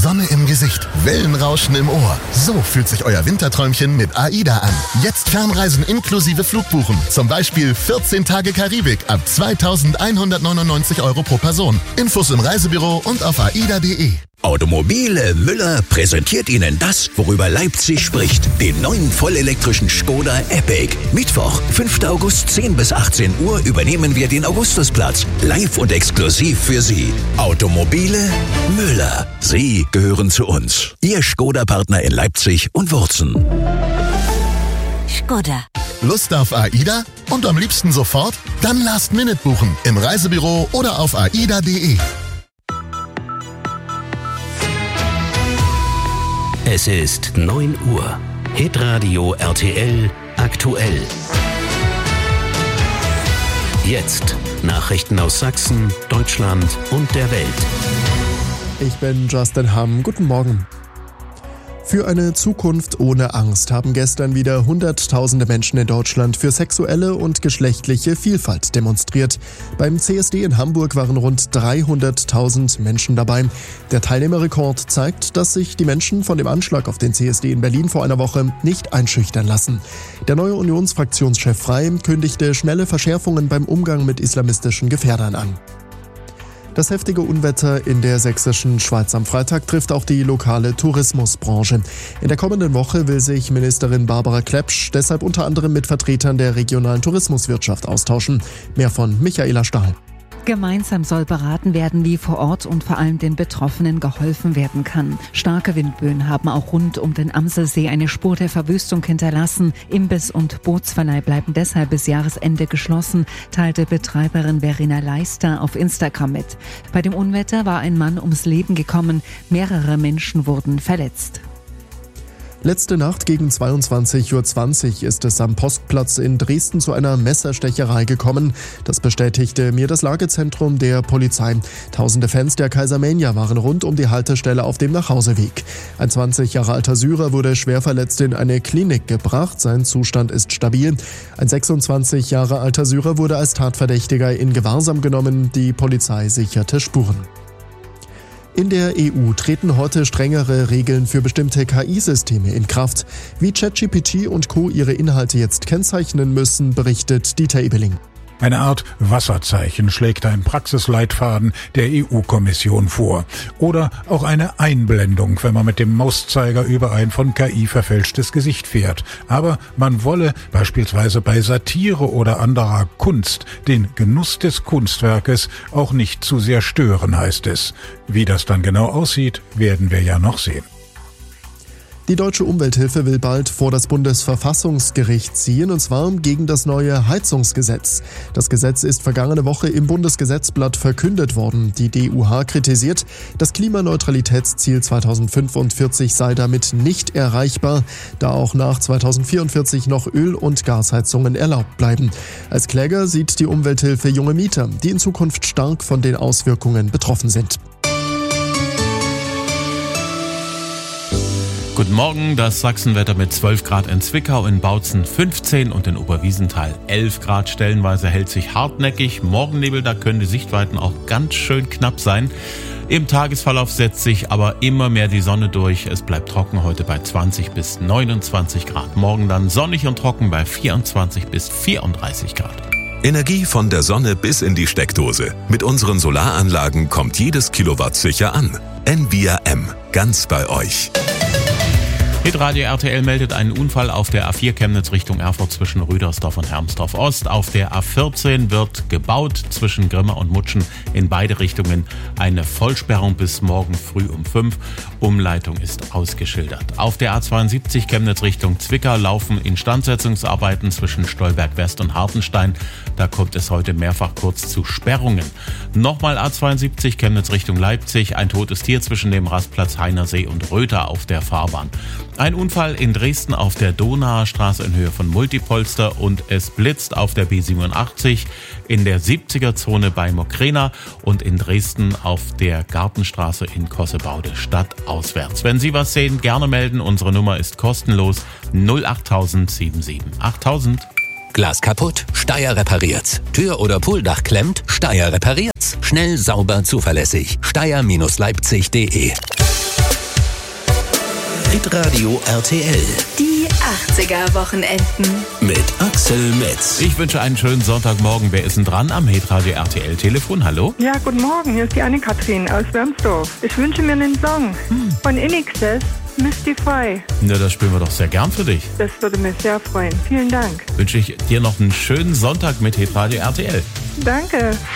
Sonne im Gesicht, Wellenrauschen im Ohr. So fühlt sich euer Winterträumchen mit AIDA an. Jetzt Fernreisen inklusive Flugbuchen. Zum Beispiel 14 Tage Karibik ab 2.199 € pro Person. Infos im Reisebüro und auf aida.de. Automobile Müller präsentiert Ihnen das, worüber Leipzig spricht. Den neuen vollelektrischen Škoda Epic. Mittwoch, 5. August, 10 bis 18 Uhr übernehmen wir den Augustusplatz. Live und exklusiv für Sie. Automobile Müller. Sie gehören zu uns. Ihr Škoda-Partner in Leipzig und Wurzen. Škoda. Lust auf AIDA? Und am liebsten sofort? Dann Last Minute buchen. Im Reisebüro oder auf aida.de. Es ist 9 Uhr. Hitradio RTL aktuell. Jetzt Nachrichten aus Sachsen, Deutschland und der Welt. Ich bin Justin Hamm. Guten Morgen. Für eine Zukunft ohne Angst haben gestern wieder Hunderttausende Menschen in Deutschland für sexuelle und geschlechtliche Vielfalt demonstriert. Beim CSD in Hamburg waren rund 300.000 Menschen dabei. Der Teilnehmerrekord zeigt, dass sich die Menschen von dem Anschlag auf den CSD in Berlin vor einer Woche nicht einschüchtern lassen. Der neue Unionsfraktionschef Frey kündigte schnelle Verschärfungen beim Umgang mit islamistischen Gefährdern an. Das heftige Unwetter in der sächsischen Schweiz am Freitag trifft auch die lokale Tourismusbranche. In der kommenden Woche will sich Ministerin Barbara Klepsch deshalb unter anderem mit Vertretern der regionalen Tourismuswirtschaft austauschen. Mehr von Michaela Stahl. Gemeinsam soll beraten werden, wie vor Ort und vor allem den Betroffenen geholfen werden kann. Starke Windböen haben auch rund um den Amselsee eine Spur der Verwüstung hinterlassen. Imbiss- und Bootsverleih bleiben deshalb bis Jahresende geschlossen, teilte Betreiberin Verena Leister auf Instagram mit. Bei dem Unwetter war ein Mann ums Leben gekommen, mehrere Menschen wurden verletzt. Letzte Nacht gegen 22.20 Uhr ist es am Postplatz in Dresden zu einer Messerstecherei gekommen. Das bestätigte mir das Lagezentrum der Polizei. Tausende Fans der Kaisermania waren rund um die Haltestelle auf dem Nachhauseweg. Ein 20 Jahre alter Syrer wurde schwer verletzt in eine Klinik gebracht. Sein Zustand ist stabil. Ein 26 Jahre alter Syrer wurde als Tatverdächtiger in Gewahrsam genommen. Die Polizei sicherte Spuren. In der EU treten heute strengere Regeln für bestimmte KI-Systeme in Kraft. Wie ChatGPT und Co. ihre Inhalte jetzt kennzeichnen müssen, berichtet Dieter Ebeling. Eine Art Wasserzeichen schlägt ein Praxisleitfaden der EU-Kommission vor. Oder auch eine Einblendung, wenn man mit dem Mauszeiger über ein von KI verfälschtes Gesicht fährt. Aber man wolle beispielsweise bei Satire oder anderer Kunst den Genuss des Kunstwerkes auch nicht zu sehr stören, heißt es. Wie das dann genau aussieht, werden wir ja noch sehen. Die Deutsche Umwelthilfe will bald vor das Bundesverfassungsgericht ziehen, und zwar gegen das neue Heizungsgesetz. Das Gesetz ist vergangene Woche im Bundesgesetzblatt verkündet worden. Die DUH kritisiert, das Klimaneutralitätsziel 2045 sei damit nicht erreichbar, da auch nach 2044 noch Öl- und Gasheizungen erlaubt bleiben. Als Kläger sieht die Umwelthilfe junge Mieter, die in Zukunft stark von den Auswirkungen betroffen sind. Guten Morgen, das Sachsenwetter mit 12 Grad in Zwickau, in Bautzen 15 und in Oberwiesenthal 11 Grad. Stellenweise hält sich hartnäckig. Morgennebel, da können die Sichtweiten auch ganz schön knapp sein. Im Tagesverlauf setzt sich aber immer mehr die Sonne durch. Es bleibt trocken heute bei 20 bis 29 Grad. Morgen dann sonnig und trocken bei 24 bis 34 Grad. Energie von der Sonne bis in die Steckdose. Mit unseren Solaranlagen kommt jedes Kilowatt sicher an. Envia M, ganz bei euch. Hitradio RTL meldet einen Unfall auf der A4 Chemnitz Richtung Erfurt zwischen Rüdersdorf und Hermsdorf Ost. Auf der A14 wird gebaut zwischen Grimma und Mutschen in beide Richtungen. Eine Vollsperrung bis morgen früh um 5. Umleitung ist ausgeschildert. Auf der A72 Chemnitz Richtung Zwickau laufen Instandsetzungsarbeiten zwischen Stolberg West und Hartenstein. Da kommt es heute mehrfach kurz zu Sperrungen. Nochmal A72 Chemnitz Richtung Leipzig. Ein totes Tier zwischen dem Rastplatz Heinersee und Röther auf der Fahrbahn. Ein Unfall in Dresden auf der Donauer Straße in Höhe von Multipolster und es blitzt auf der B87 in der 70er-Zone bei Mokrena und in Dresden auf der Gartenstraße in Kossebaude stadtauswärts. Wenn Sie was sehen, gerne melden. Unsere Nummer ist kostenlos 08000 77 8000. Glas kaputt? Steyr repariert's. Tür oder Pooldach klemmt? Steyr repariert's. Schnell, sauber, zuverlässig. Steyr-Leipzig.de Hitradio RTL. Die 80er-Wochenenden. Mit Axel Metz. Ich wünsche einen schönen Sonntagmorgen. Wer ist denn dran am Hitradio RTL Telefon? Hallo? Ja, guten Morgen. Hier ist die Anne-Kathrin aus Wermsdorf. Ich wünsche mir einen Song von INXS, Mystify. Na, das spielen wir doch sehr gern für dich. Das würde mich sehr freuen. Vielen Dank. Wünsche ich dir noch einen schönen Sonntag mit Hitradio RTL. Danke.